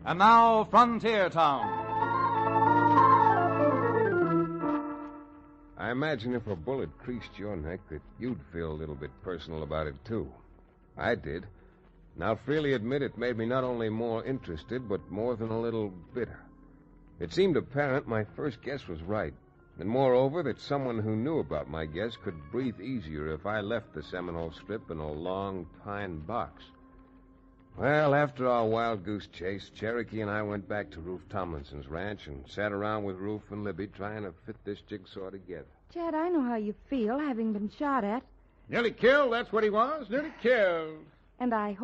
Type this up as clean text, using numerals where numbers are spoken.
And now, Frontier Town. I imagine if a bullet creased your neck that you'd feel a little bit personal about it, too. I did. And I'll freely admit it made me not only more interested, but more than a little bitter. It seemed apparent my first guess was right, and moreover that someone who knew about my guess could breathe easier if I left the Seminole Strip in a long pine box. Well, after our wild goose chase, Cherokee and I went back to Rufe Tomlinson's ranch and sat around with Rufe and Libby trying to fit this jigsaw together. Chad, I know how you feel, having been shot at. Nearly killed, that's what he was. Nearly killed. And I